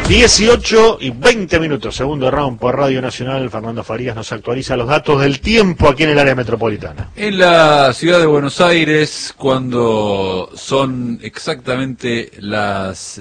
18:20, segundo round por Radio Nacional. Fernando Farías nos actualiza los datos del tiempo aquí en el área metropolitana. En la ciudad de Buenos Aires, cuando son exactamente las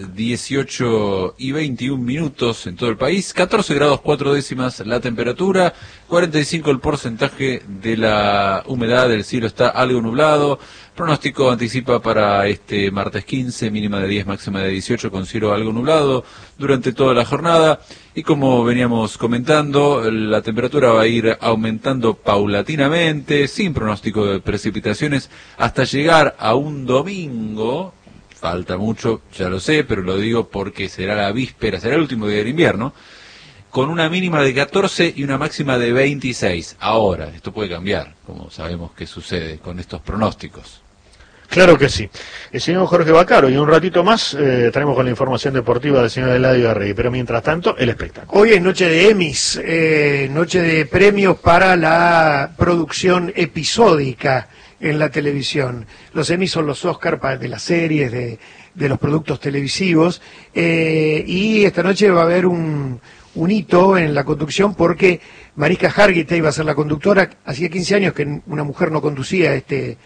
18:21 en todo el país, 14 grados 4 décimas la temperatura, 45 el porcentaje de la humedad, el cielo está algo nublado. Pronóstico anticipa para este martes 15, mínima de 10, máxima de 18, con cielo algo nublado durante toda la jornada. Y como veníamos comentando, la temperatura va a ir aumentando paulatinamente, sin pronóstico de precipitaciones, hasta llegar a un domingo. Falta mucho, ya lo sé, pero lo digo porque será la víspera, será el último día del invierno, con una mínima de 14 y una máxima de 26. Ahora, esto puede cambiar, como sabemos que sucede con estos pronósticos. Claro que sí. El señor Jorge Baccaro, y un ratito más traemos con la información deportiva del señor Eladio Arregui, pero mientras tanto, el espectáculo. Hoy es noche de Emmys, noche de premios para la producción episódica en la televisión. Los Emmys son los Oscar de las series, de los productos televisivos, y esta noche va a haber un hito en la conducción porque Mariska Hargitay va a ser la conductora. Hacía 15 años que una mujer no conducía este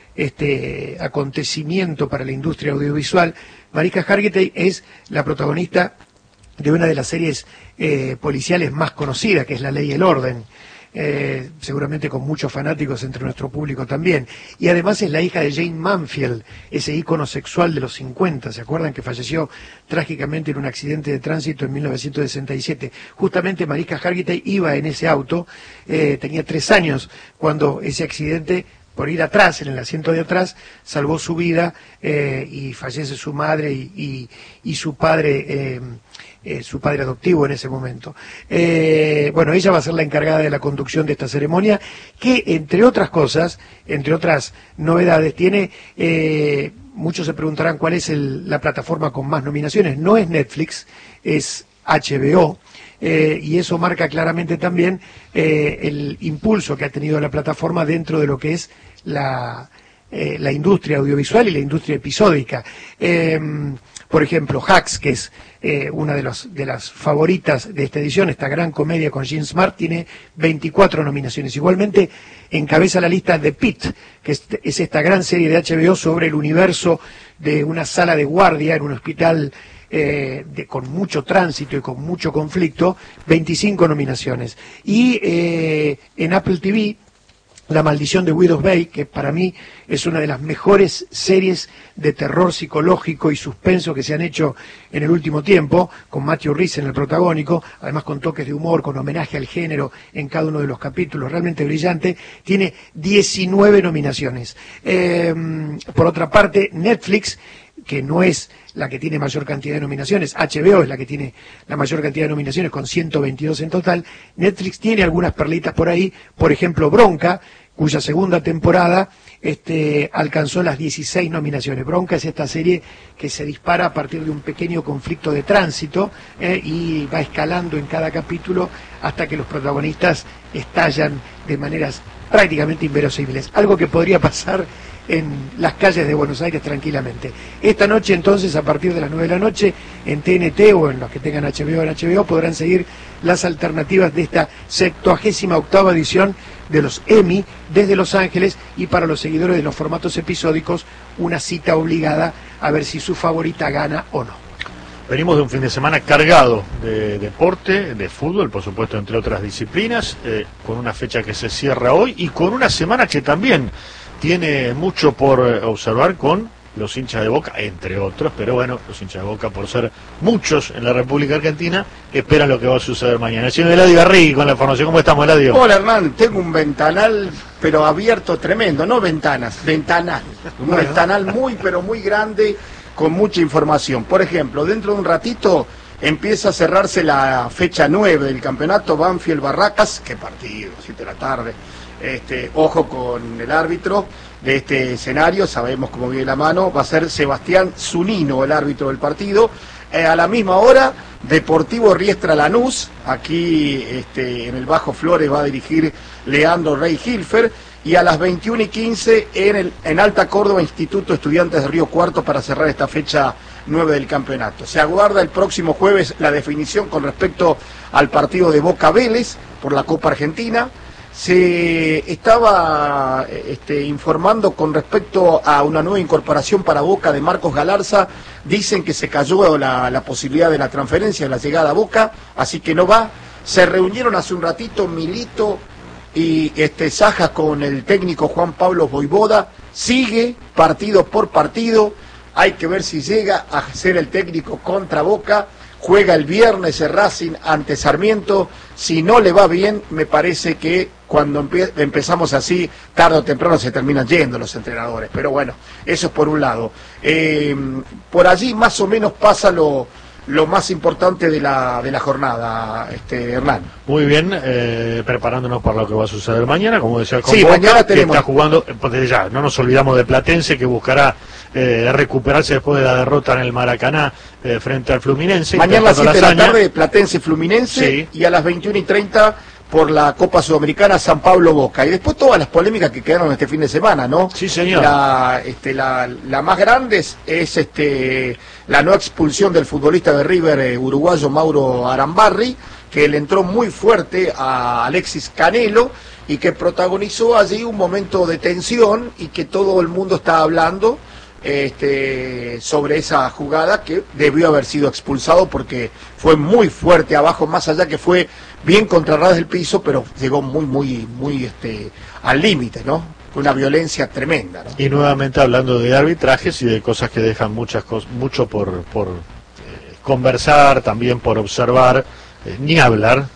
acontecimiento para la industria audiovisual. Mariska Hargitay es la protagonista de una de las series policiales más conocidas, que es La Ley y el Orden, seguramente con muchos fanáticos entre nuestro público también, y además es la hija de Jayne Mansfield, ese ícono sexual de los 50, ¿se acuerdan? Que falleció trágicamente en un accidente de tránsito en 1967. Justamente Mariska Hargitay iba en ese auto, tenía 3 años cuando ese accidente, por ir atrás, en el asiento de atrás, salvó su vida, y fallece su madre y su padre adoptivo en ese momento. Bueno, ella va a ser la encargada de la conducción de esta ceremonia, que entre otras cosas, entre otras novedades, tiene, muchos se preguntarán cuál es la plataforma con más nominaciones. No es Netflix, es HBO. Y eso marca claramente también el impulso que ha tenido la plataforma dentro de lo que es la industria audiovisual y la industria episódica. Por ejemplo, Hacks, que es una de las favoritas de esta edición, esta gran comedia con Jean Smart, tiene 24 nominaciones. Igualmente encabeza la lista The Pitt, que es esta gran serie de HBO sobre el universo de una sala de guardia en un hospital con mucho tránsito y con mucho conflicto, 25 nominaciones. Y en Apple TV, La Maldición de Widows Bay, que para mí es una de las mejores series de terror psicológico y suspenso que se han hecho en el último tiempo, con Matthew Rhys en el protagónico, además con toques de humor, con homenaje al género en cada uno de los capítulos, realmente brillante. Tiene 19 nominaciones. Por otra parte, Netflix, que no es la que tiene mayor cantidad de nominaciones, HBO es la que tiene la mayor cantidad de nominaciones, con 122 en total. Netflix tiene algunas perlitas por ahí, por ejemplo Bronca, cuya segunda temporada alcanzó las 16 nominaciones. Bronca es esta serie que se dispara a partir de un pequeño conflicto de tránsito, y va escalando en cada capítulo hasta que los protagonistas estallan de maneras prácticamente inverosímiles, algo que podría pasar en las calles de Buenos Aires tranquilamente. Esta noche entonces, a partir de las 9 de la noche, en TNT o en los que tengan HBO en HBO, podrán seguir las alternativas de esta 78ª edición de los Emmy desde Los Ángeles, y para los seguidores de los formatos episódicos, una cita obligada a ver si su favorita gana o no. Venimos de un fin de semana cargado de deporte, de fútbol, por supuesto, entre otras disciplinas, con una fecha que se cierra hoy y con una semana que también tiene mucho por observar con los hinchas de Boca, entre otros, pero bueno, los hinchas de Boca, por ser muchos en la República Argentina, esperan lo que va a suceder mañana. El señor Eladio Arregui con la información. ¿Cómo estamos, Eladio? Hola, Hernán, tengo un ventanal, pero abierto tremendo, no ventanas, ventanal. Un ventanal muy, pero muy grande, con mucha información. Por ejemplo, dentro de un ratito empieza a cerrarse la fecha 9 del campeonato, Banfield-Barracas, qué partido, 7 de la tarde. Ojo con el árbitro de este escenario, sabemos cómo viene la mano, va a ser Sebastián Zunino el árbitro del partido. A la misma hora, Deportivo Riestra Lanús, aquí en el Bajo Flores va a dirigir Leandro Rey Hilfer, y a las 21:15 en Alta Córdoba, Instituto Estudiantes de Río Cuarto, para cerrar esta fecha 9 del campeonato. Se aguarda el próximo jueves la definición con respecto al partido de Boca Vélez por la Copa Argentina. Se estaba informando con respecto a una nueva incorporación para Boca de Marcos Galarza. Dicen que se cayó la posibilidad de la transferencia, de la llegada a Boca, así que no va. Se reunieron hace un ratito Milito y Saja con el técnico Juan Pablo Voivoda. Sigue partido por partido. Hay que ver si llega a ser el técnico contra Boca. Juega el viernes el Racing ante Sarmiento. Si no le va bien, me parece que cuando empezamos así, tarde o temprano se terminan yendo los entrenadores. Pero bueno, eso es por un lado. Por allí más o menos pasa lo más importante de la jornada, Hernán. Muy bien, preparándonos para lo que va a suceder mañana, como decía el sí, mañana tenemos... que está jugando, porque ya no nos olvidamos de Platense, que buscará recuperarse después de la derrota en el Maracaná frente al Fluminense. Mañana a las 7 de la tarde, Platense Fluminense, sí. Y a las 21:30 por la Copa Sudamericana San Pablo Boca. Y después todas las polémicas que quedaron este fin de semana, ¿no? Sí, señor. La más grande es la no expulsión del futbolista de River uruguayo Mauro Arambarri, que le entró muy fuerte a Alexis Canelo y que protagonizó allí un momento de tensión y que todo el mundo está hablando sobre esa jugada, que debió haber sido expulsado porque fue muy fuerte abajo, más allá que fue bien contra ras del piso, pero llegó muy al límite, ¿no? Fue una violencia tremenda, ¿no? Y nuevamente hablando de arbitrajes y de cosas que dejan mucho por conversar, también por observar, ni hablar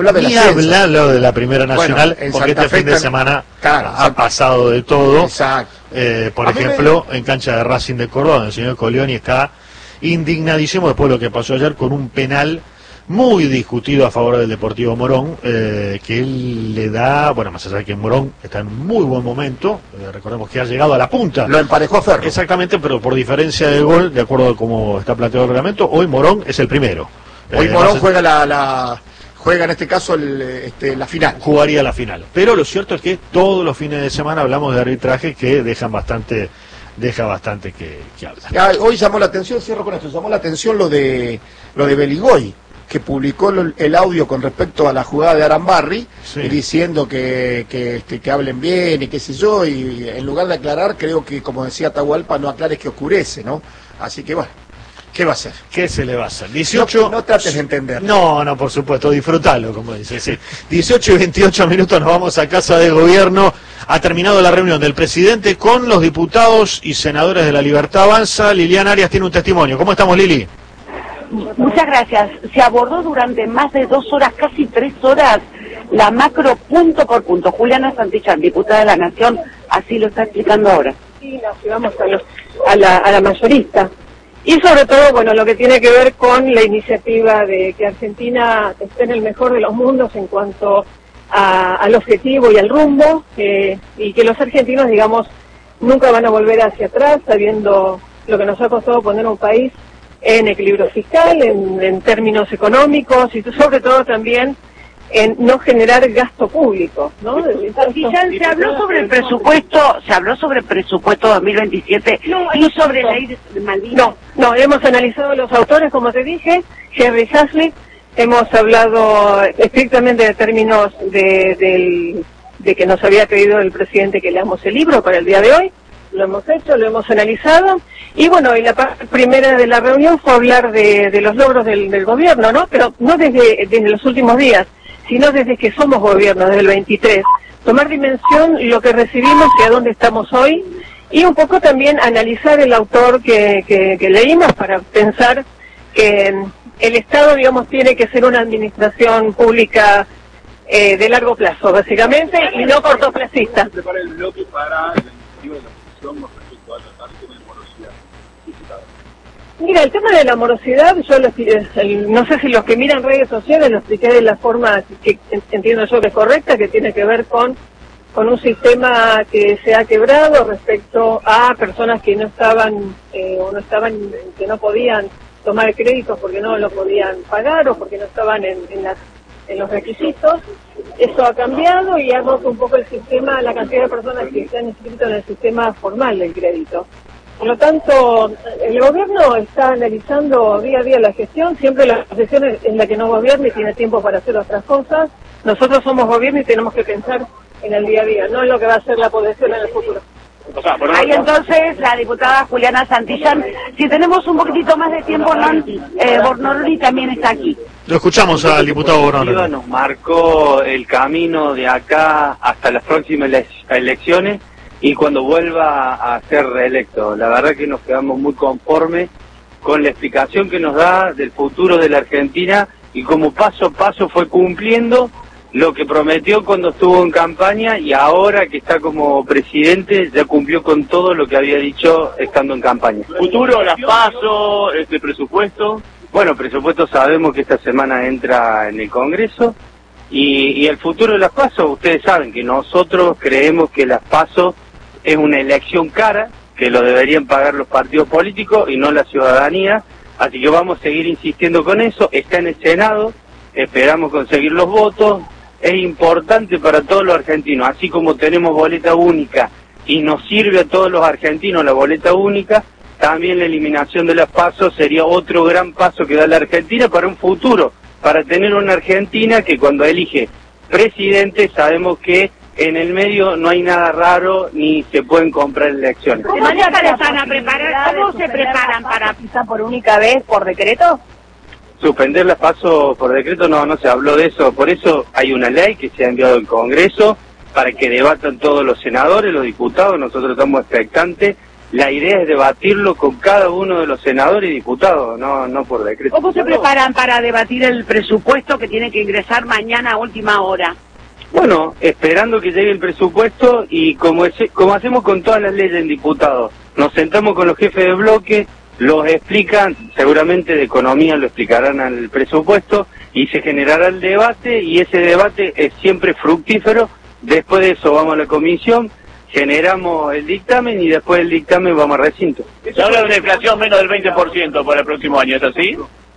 de la Primera Nacional, bueno, porque este fin de semana ha pasado de todo. Exacto. Por ejemplo, en cancha de Racing de Córdoba, el señor Colioni está indignadísimo después de lo que pasó ayer con un penal muy discutido a favor del Deportivo Morón, que él le da, bueno, más allá de que Morón está en muy buen momento, recordemos que ha llegado a la punta. Lo emparejó a Ferro. Exactamente, pero por diferencia de gol, de acuerdo a cómo está planteado el reglamento, hoy Morón es el primero. Hoy Morón juega en este caso la final. Jugaría la final. Pero lo cierto es que todos los fines de semana hablamos de arbitraje que deja bastante que hablar. Hoy llamó la atención, cierro con esto, llamó la atención lo de Beligoy, que publicó el audio con respecto a la jugada de Arambarri, sí, diciendo que hablen bien y qué sé yo, y en lugar de aclarar, creo que, como decía Atahualpa, no aclares que oscurece, ¿no? Así que bueno, ¿qué va a hacer? ¿Qué se le va a hacer? 18... No trates de entender. No, por supuesto, disfrutalo, como dice. Sí. 18 y 28 minutos nos vamos a Casa de Gobierno. Ha terminado la reunión del presidente con los diputados y senadores de La Libertad Avanza. Liliana Arias tiene un testimonio. ¿Cómo estamos, Lili? Muchas gracias. Se abordó durante más de 2 horas, casi 3 horas, la macro punto por punto. Juliana Santillán, diputada de la Nación, así lo está explicando ahora. Sí, nos llevamos a la mayorista. Y sobre todo, bueno, lo que tiene que ver con la iniciativa de que Argentina esté en el mejor de los mundos en cuanto al objetivo y al rumbo, y que los argentinos, digamos, nunca van a volver hacia atrás, sabiendo lo que nos ha costado poner un país en equilibrio fiscal, en términos económicos, y sobre todo también en no generar gasto público, ¿no? Santillán, se habló sobre el presupuesto 2027 y sobre la ley de Malvinas. No, hemos analizado los autores, como te dije, Henry Hazlitt, hemos hablado estrictamente de términos de que nos había pedido el presidente que leamos el libro para el día de hoy. Lo hemos hecho, lo hemos analizado, y bueno, y la parte primera de la reunión fue hablar de los logros del gobierno, ¿no? Pero no desde los últimos días, sino desde que somos gobierno, desde el 23. Tomar dimensión lo que recibimos y a dónde estamos hoy, y un poco también analizar el autor que leímos para pensar que el Estado, digamos, tiene que ser una administración pública de largo plazo, básicamente, y no cortoplacista. Mira, el tema de la morosidad, yo no sé si los que miran redes sociales lo expliqué de la forma que entiendo yo que es correcta, que tiene que ver con un sistema que se ha quebrado respecto a personas que no estaban que no podían tomar créditos porque no lo podían pagar o porque no estaban en los requisitos. Eso ha cambiado y ha roto un poco el sistema, la cantidad de personas que están inscritas en el sistema formal del crédito. Por lo tanto, el gobierno está analizando día a día la gestión, siempre la posición en la que no gobierna y tiene tiempo para hacer otras cosas. Nosotros somos gobierno y tenemos que pensar en el día a día, no en lo que va a ser la población en el futuro. Ahí entonces la diputada Juliana Santillán. Si tenemos un poquitito más de tiempo, Hernán, Bornoroni también está aquí. Lo escuchamos al diputado Bornoroni. Nos marcó el camino de acá hasta las próximas elecciones y cuando vuelva a ser reelecto. La verdad que nos quedamos muy conformes con la explicación que nos da del futuro de la Argentina y como paso a paso fue cumpliendo lo que prometió cuando estuvo en campaña y ahora que está como presidente ya cumplió con todo lo que había dicho estando en campaña. Futuro, las PASO, presupuesto. Bueno, presupuesto sabemos que esta semana entra en el Congreso y el futuro de las PASO, ustedes saben que nosotros creemos que las PASO es una elección cara, que lo deberían pagar los partidos políticos y no la ciudadanía, así que vamos a seguir insistiendo con eso, está en el Senado, esperamos conseguir los votos. Es importante para todos los argentinos, así como tenemos boleta única y nos sirve a todos los argentinos la boleta única, también la eliminación de las PASO sería otro gran paso que da la Argentina para un futuro, para tener una Argentina que cuando elige presidente sabemos que en el medio no hay nada raro ni se pueden comprar elecciones. ¿Cómo se preparan para pisar por única vez por decreto? Suspender las PASO por decreto no se habló de eso, por eso hay una ley que se ha enviado al Congreso para que debatan todos los senadores, los diputados, nosotros estamos expectantes, la idea es debatirlo con cada uno de los senadores y diputados, no por decreto. ¿Cómo se preparan para debatir el presupuesto que tiene que ingresar mañana a última hora? Bueno, esperando que llegue el presupuesto y como hacemos con todas las leyes en diputados, nos sentamos con los jefes de bloque, los explican, seguramente de economía lo explicarán al presupuesto y se generará el debate y ese debate es siempre fructífero. Después de eso vamos a la comisión, generamos el dictamen y después del dictamen vamos al recinto. Se habla de una inflación menos del 20% para el próximo año, ¿es así?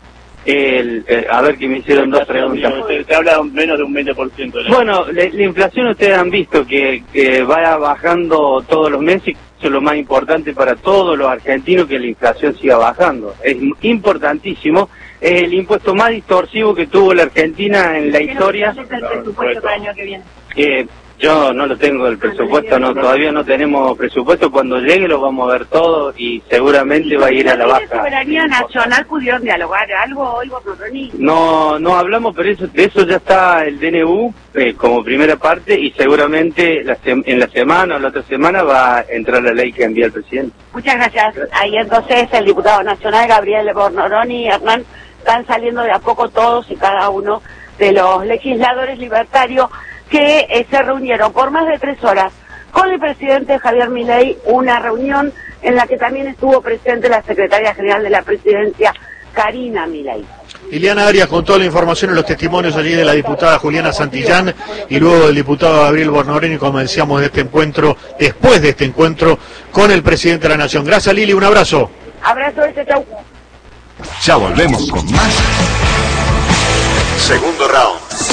A ver que me hicieron dos preguntas. Se habla menos de un 20%. Bueno, la inflación ustedes han visto que va bajando todos los meses. Eso es lo más importante para todos los argentinos, que la inflación siga bajando. Es importantísimo. Es el impuesto más distorsivo que tuvo la Argentina en la historia. ¿Qué es el presupuesto para el año que viene? Yo no lo tengo el presupuesto, todavía no tenemos presupuesto. Cuando llegue lo vamos a ver todo y seguramente va a ir a la baja. ¿De soberanía nacional pudieron dialogar algo hoy, Bornoroni? No hablamos, pero de eso ya está el DNU como primera parte y seguramente en la semana o la otra semana va a entrar la ley que envía el presidente. Muchas gracias. Ahí entonces el diputado nacional Gabriel Bornoroni y Hernán están saliendo de a poco todos y cada uno de los legisladores libertarios que se reunieron por más de 3 horas con el presidente Javier Milei, una reunión en la que también estuvo presente la secretaria general de la presidencia, Karina Milei. Ileana Arias con toda la información y los testimonios allí de la diputada Juliana Santillán y luego del diputado Gabriel Bornoroni, como decíamos, de este encuentro, después de este encuentro con el presidente de la Nación. Gracias, Lili, un abrazo. Abrazo, chau. Ya volvemos con más. Segundo round.